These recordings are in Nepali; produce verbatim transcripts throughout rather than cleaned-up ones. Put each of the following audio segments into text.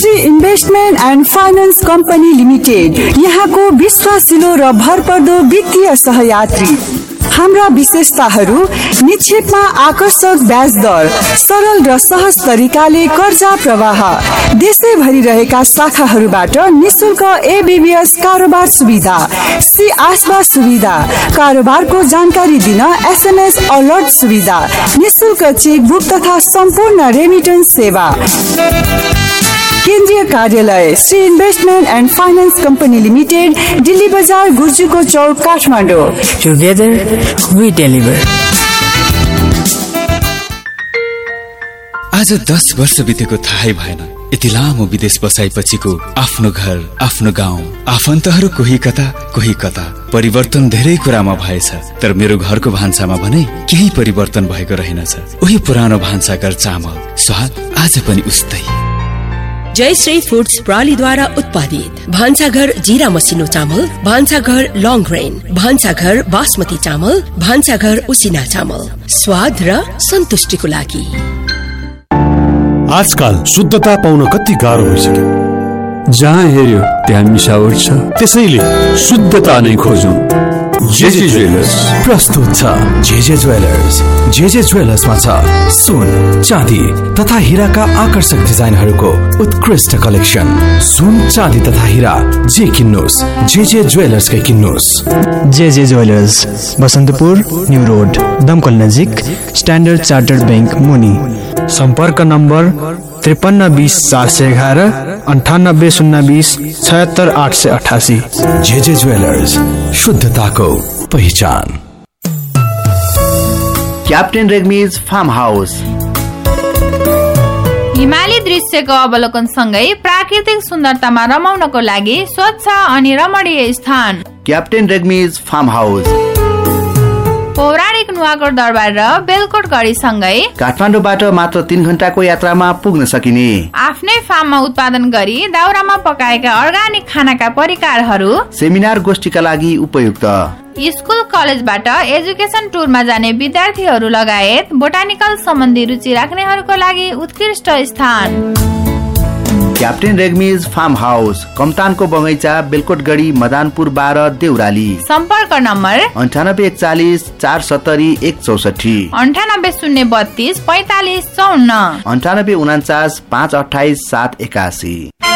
Shri investment and finance company limited, यहाँको विश्वासिलो र भरपर्दो वित्तीय सहयात्री। हाम्रा विशेषताहरू निक्षेपमा आकर्षक ब्याज दर, सरल र सहज तरिकाले कर्जा प्रवाह, देशैभरि रहेका शाखाहरूबाट निशुल्क एबीबीएस कारोबार सुविधा, सी आस्वा सुविधा, कारोबारको जानकारी दिन एसएमएस अलर्ट सुविधा, निशुल्क चेकबुक तथा सम्पूर्ण रेमिटेन्स सेवा। केन्द्रीय कार्यालय Shri investment and finance company limited, Delhi बजार, गुर्जुको चौक, काठमाडौँ। Together we deliver. आज दस वर्ष बितेको थाहै भएन। यति लामो विदेश बसाइपछिको आफ्नो घर, आफ्नो गाउँ, आफन्तहरू कोही कता कोही कता। परिवर्तन धेरै कुरामा भएछ, तर मेरो घरको भान्सामा भने केही परिवर्तन भएको रहेनछ। उही पुरानो भान्साघर चामल स्वाद आज पनि उस्तै। जयश्री फूड्स प्रणालीद्वारा उत्पादित भान्साघर जीरा मसिनो चामल, भान्साघर लङ ग्रेन, भान्साघर बासमती चामल, भान्साघर उसिना चामल, स्वाद र सन्तुष्टिको लागि। आजकल शुद्धता पाउन कति गाह्रो भइसक्यो। जहाँ हेर्यो त्यहाँ मिसावट छ, त्यसैले शुद्धता नै खोजौं। जेजे ज्वेलर्स प्रस्तुत छ। जेजे ज्वेलर्स जेजे ज्वेलर्समा छ सुन, चाँदी तथा हीराका आकर्षक डिजाइनहरूको उत्कृष्ट कलेक्सन। सुन, चाँदी तथा हीरा जे किन्नुस्, JJ ज्वेलर्सकै किन्नुस्। JJ jewellers, Basantapur, new road, दमकल नजिक, स्ट्यान्डर्ड चार्टर्ड बैंक मुनि। सम्पर्क नम्बर त्रिपन्न बीस चार सय एघार, अन्ठानब्बे शून्य बीस छयत्तर आठ सय अठासी। जेजे ज्वेलर्स, शुद्धताको पहिचान। क्याप्टेन रेग्मीज फार्म हाउस, हिमाली दृश्यको अवलोकन सँगै प्राकृतिक सुन्दरतामा रमाउनको लागि स्वच्छ अनि रमणीय स्थान। क्याप्टेन रेग्मीज फार्म हाउस पौराणिक नुवाकोट दरबार र बेलकोट गढी सँगै काठमाडौँबाट मात्र तीन घण्टाको यात्रामा पुग्न सकिने। आफ्नै फार्ममा उत्पादन गरी दाउरामा पकाएका अर्गानिक खानाका परिकारहरू, सेमिनार गोष्ठीका लागि उपयुक्त। स्कुल कलेजबाट एजुकेसन टुरमा जाने विद्यार्थीहरू लगायत बोटानिकल सम्बन्धी रुचि राख्नेहरूको लागि उत्कृष्ट स्थान। क्याप्टेन रेग्मीज फार्म हाउस, कमतानको बगैँचा, बेलकोटगढी, मदानपुर बाह्र, देउराली। सम्पर्क नम्बर अन्ठानब्बे एकचालिस चार सत्तरी एक चौसठी, अन्ठानब्बे शून्य बत्तीस पैतालिस चौन्न, अन्ठानब्बे उनाचास पाँच अठाइस सात एकासी।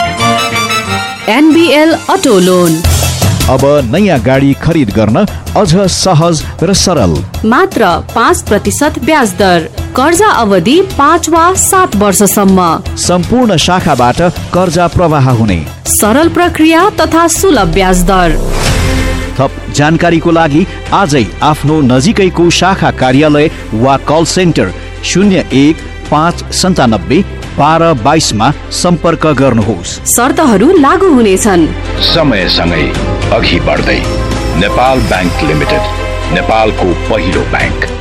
एनबीएल अटो लोन अब नयाँ गाडी खरिद गर्न अझ सहज र सरल। मात्र पाँच प्रतिशत ब्याज दर, कर्जा अवधि पाँच वा सात वर्षसम्म। सम्पूर्ण शाखाबाट कर्जा प्रवाह हुने, सरल प्रक्रिया तथा सुलभ ब्याज दर। थप जानकारीको लागि आजै आफ्नो नजिकैको शाखा कार्यालय वा कल सेन्टर शून्य एक पाँच सन्तानब्बे बाह्र बाइसमा सम्पर्क गर्नुहोस्। शर्तहरू लागू हुनेछन्। समयसँगै अघि बढ्दै नेपाल बैंक लिमिटेड, नेपालको पहिलो बैंक।